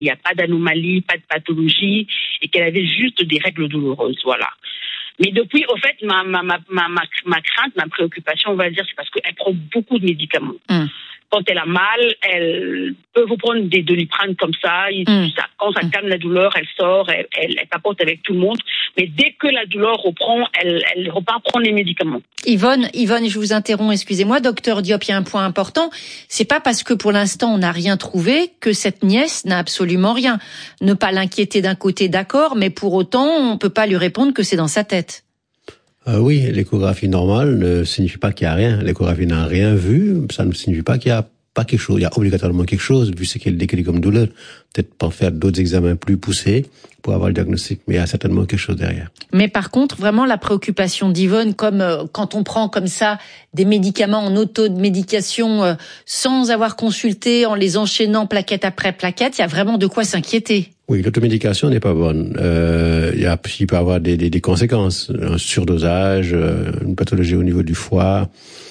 il n'y a pas d'anomalie, pas de pathologie, et qu'elle avait juste des règles douloureuses, voilà. Mais depuis, au fait, ma crainte, ma préoccupation, on va dire, c'est parce qu'elle prend beaucoup de médicaments. Quand elle a mal, elle peut vous prendre des Doliprane comme ça. Quand ça calme la douleur, elle sort, elle papote avec tout le monde. Mais dès que la douleur reprend, elle repart prendre les médicaments. Yvonne, je vous interromps, excusez-moi. Docteur Diop, il y a un point important. C'est pas parce que pour l'instant on n'a rien trouvé que cette nièce n'a absolument rien. Ne pas l'inquiéter d'un côté, d'accord, mais pour autant, on peut pas lui répondre que c'est dans sa tête. Oui, l'échographie normale ne signifie pas qu'il y a rien. L'échographie n'a rien vu, ça ne signifie pas qu'il y a pas quelque chose. Il y a obligatoirement quelque chose, vu ce qu'elle décrit comme douleur. Peut-être pas faire d'autres examens plus poussés pour avoir le diagnostic, mais il y a certainement quelque chose derrière. Mais par contre, vraiment la préoccupation d'Yvonne, comme quand on prend comme ça des médicaments en auto-médication sans avoir consulté, en les enchaînant plaquette après plaquette, il y a vraiment de quoi s'inquiéter. Oui, l'automédication n'est pas bonne. Il peut avoir des conséquences, un surdosage, une pathologie au niveau du foie,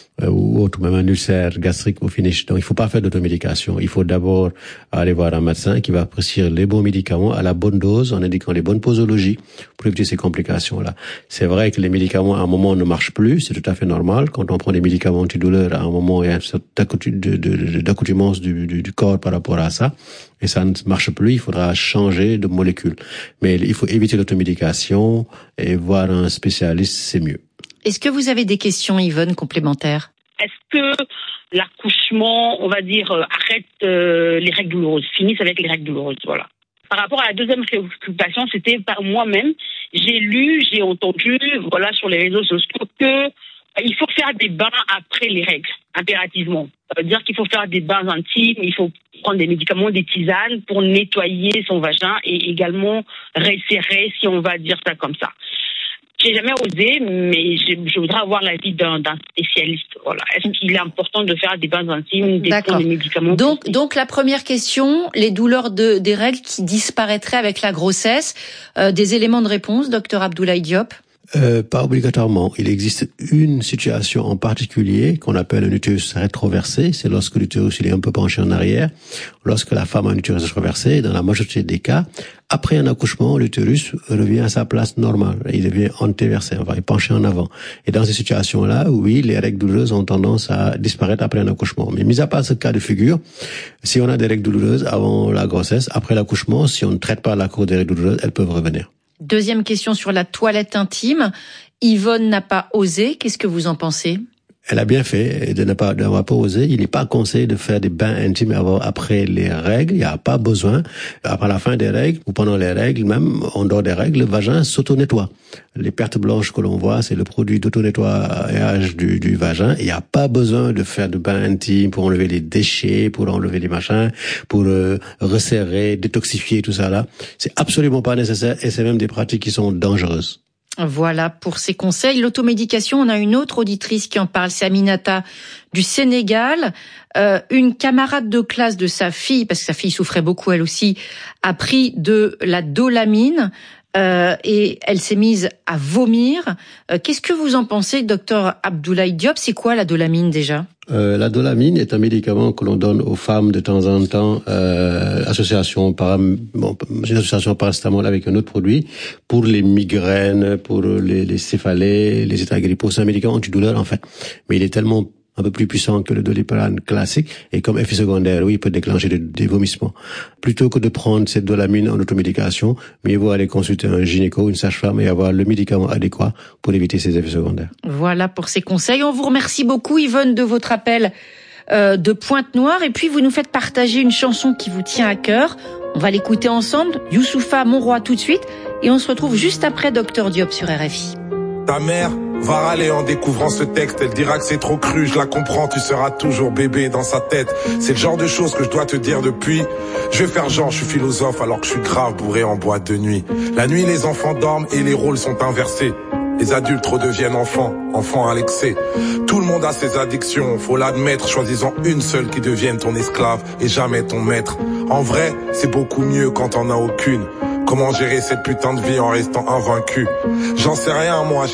ou autre, même un ulcère gastrique au finish. Donc, il faut pas faire d'automédication. Il faut d'abord aller voir un médecin qui va prescrire les bons médicaments à la bonne dose, en indiquant les bonnes posologies pour éviter ces complications-là. C'est vrai que les médicaments, à un moment, ne marchent plus. C'est tout à fait normal. Quand on prend des médicaments antidouleurs, à un moment, il y a une sorte d'accoutumance du corps par rapport à ça. Et ça ne marche plus. Il faudra changer de molécule. Mais il faut éviter l'automédication et voir un spécialiste, c'est mieux. Est-ce que vous avez des questions, Yvonne, complémentaires? Est-ce que l'accouchement, on va dire, arrête les règles douloureuses, finissent avec les règles douloureuses, voilà. Par rapport à la deuxième préoccupation, c'était par moi-même. J'ai lu, j'ai entendu, voilà, sur les réseaux sociaux que il faut faire des bains après les règles, impérativement. Ça veut dire qu'il faut faire des bains intimes, il faut prendre des médicaments, des tisanes pour nettoyer son vagin et également resserrer, si on va dire ça comme ça. J'ai jamais osé, mais je voudrais avoir l'avis d'un spécialiste. Voilà. Est-ce qu'il est important de faire des bains intimes, prendre des médicaments? Donc la première question, les douleurs des règles qui disparaîtraient avec la grossesse, des éléments de réponse, docteur Abdoulaye Diop? Pas obligatoirement. Il existe une situation en particulier qu'on appelle un utérus rétroversé. C'est lorsque l'utérus il est un peu penché en arrière. Lorsque la femme a un utérus rétroversé, dans la majorité des cas, après un accouchement, l'utérus revient à sa place normale. Il devient antéversé, enfin, il est penché en avant. Et dans ces situations-là, oui, les règles douloureuses ont tendance à disparaître après un accouchement. Mais mis à part ce cas de figure, si on a des règles douloureuses avant la grossesse, après l'accouchement, si on ne traite pas la cause des règles douloureuses, elles peuvent revenir. Deuxième question sur la toilette intime. Yvonne n'a pas osé. Qu'est-ce que vous en pensez? Elle a bien fait de n'avoir pas osé. Il n'est pas conseillé de faire des bains intimes après les règles. Il n'y a pas besoin. Après la fin des règles, ou pendant les règles, même en dehors des règles, le vagin s'auto-nettoie. Les pertes blanches que l'on voit, c'est le produit d'auto-nettoyage du vagin. Il n'y a pas besoin de faire de bains intimes pour enlever les déchets, pour enlever les machins, pour resserrer, détoxifier, tout ça là. C'est absolument pas nécessaire et c'est même des pratiques qui sont dangereuses. Voilà pour ces conseils. L'automédication, on a une autre auditrice qui en parle, c'est Aminata du Sénégal. Une camarade de classe de sa fille, parce que sa fille souffrait beaucoup elle aussi, a pris de la dolamine et elle s'est mise à vomir. Qu'est-ce que vous en pensez, docteur Abdoulaye Diop? C'est quoi la dolamine déjà? La dolamine est un médicament que l'on donne aux femmes de temps en temps, une association paracétamol avec un autre produit pour les migraines, pour les céphalées, les états grippaux. C'est un médicament antidouleur en fait, mais il est tellement un peu plus puissant que le Doliprane classique et comme effet secondaire, oui, il peut déclencher des vomissements. Plutôt que de prendre cette dolamine en automédication, mieux vaut aller consulter un gynéco, une sage-femme et avoir le médicament adéquat pour éviter ces effets secondaires. Voilà pour ces conseils. On vous remercie beaucoup, Yvonne, de votre appel de Pointe-Noire. Et puis, vous nous faites partager une chanson qui vous tient à cœur. On va l'écouter ensemble. Youssoupha, Mon Roi, tout de suite. Et on se retrouve juste après Docteur Diop sur RFI. Ta mère va râler en découvrant ce texte. Elle dira que c'est trop cru, je la comprends, tu seras toujours bébé dans sa tête. C'est le genre de choses que je dois te dire depuis. Je vais faire genre, je suis philosophe alors que je suis grave bourré en boîte de nuit. La nuit, les enfants dorment et les rôles sont inversés. Les adultes redeviennent enfants à l'excès. Tout le monde a ses addictions, faut l'admettre. Choisissant une seule qui devienne ton esclave et jamais ton maître. En vrai, c'est beaucoup mieux quand on a aucune. Comment gérer cette putain de vie en restant invaincu? J'en sais rien, moi.